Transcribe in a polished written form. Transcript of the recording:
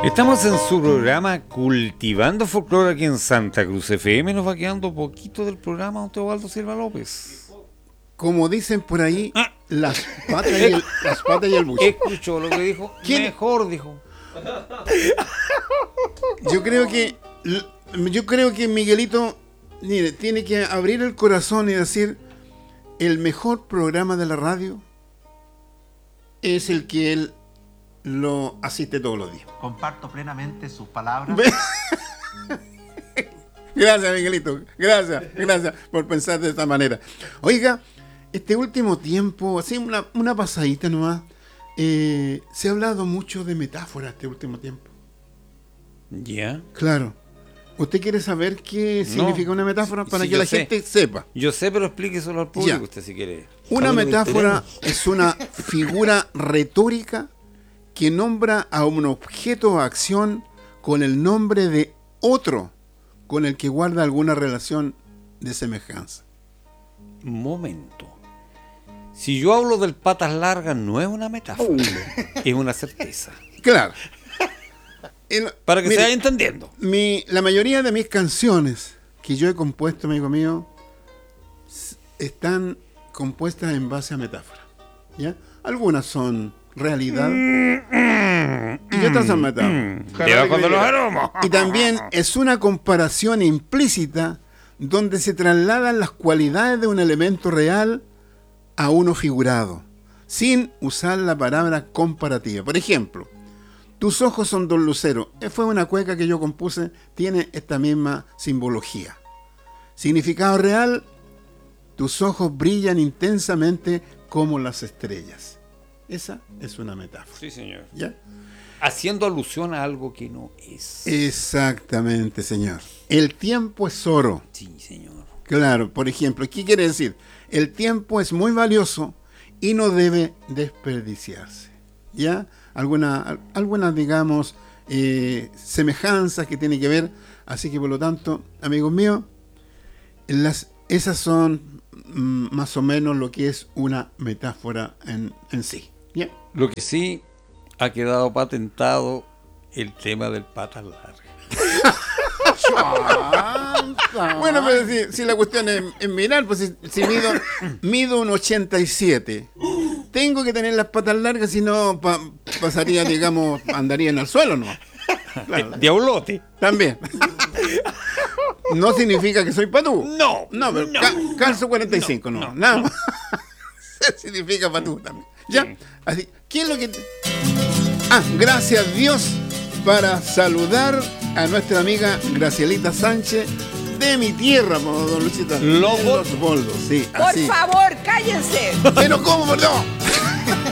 Estamos en su programa Cultivando Folclore aquí en Santa Cruz FM. Nos va quedando poquito del programa, don Teobaldo Silva López. Como dicen por ahí, las patas y el buche. Escuchó lo que dijo. ¿Quién? Mejor dijo. Yo creo que Miguelito, mire, tiene que abrir el corazón y decir: el mejor programa de la radio es el que él lo asiste todos los días. Comparto plenamente sus palabras. Gracias, Miguelito. Gracias por pensar de esta manera. Oiga, este último tiempo, así una pasadita nomás, se ha hablado mucho de metáforas este último tiempo. ¿Ya? Claro. ¿Usted quiere saber qué significa una metáfora para que la gente sepa? Yo sé, pero explíqueselo al público, Ya. usted si quiere. Una metáfora es una figura retórica que nombra a un objeto o acción con el nombre de otro con el que guarda alguna relación de semejanza. Momento. Si yo hablo del patas largas, no es una metáfora, es una certeza. Claro. Para que Mire, se vaya entendiendo. La mayoría de mis canciones que yo he compuesto, amigo mío, están compuestas en base a metáforas, ¿ya? Algunas son realidad y otras son metáforas. Debajo de los aromos. Y también es una comparación implícita donde se trasladan las cualidades de un elemento real a uno figurado, sin usar la palabra comparativa. Por ejemplo, tus ojos son dos luceros. Fue una cueca que yo compuse, tiene esta misma simbología. Significado real: tus ojos brillan intensamente como las estrellas. Esa es una metáfora. Sí, señor. ¿Ya? Haciendo alusión a algo que no es. Exactamente, señor. El tiempo es oro. Sí, señor. Claro, por ejemplo, ¿qué quiere decir? El tiempo es muy valioso y no debe desperdiciarse. ¿Ya? Algunas digamos, semejanzas que tienen que ver. Así que, por lo tanto, amigos míos, esas son más o menos lo que es una metáfora en sí. ¿Ya? Lo que sí ha quedado patentado el tema del patas largas. Bueno, pero si la cuestión es mirar, pues si mido un 87, tengo que tener las patas largas, si no pasaría, digamos, andaría en el suelo, ¿no? Claro. Diablote. También. No significa que soy patú. No, pero calzo 45, no. Nada más. Significa patú también. ¿Ya? Así, ¿qué es lo que...? Gracias a Dios, para saludar a nuestra amiga Gracielita Sánchez de mi tierra, don Luchita. Los Boldos, sí. Por así. favor, cállense. Pero ¿cómo, perdón?